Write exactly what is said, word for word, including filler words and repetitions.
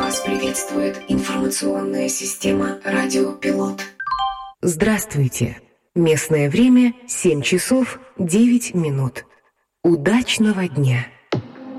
Вас приветствует информационная система «Радиопилот». Здравствуйте. Местное время семь часов девять минут. Удачного дня!